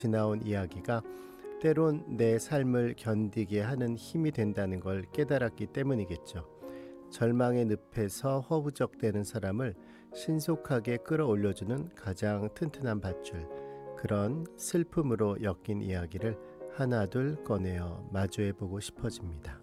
지나온 이야기가 때론 내 삶을 견디게 하는 힘이 된다는 걸 깨달았기 때문이겠죠. 절망의 늪에서 허우적대는 사람을 신속하게 끌어올려주는 가장 튼튼한 밧줄, 그런 슬픔으로 엮인 이야기를 하나둘 꺼내어 마주해보고 싶어집니다.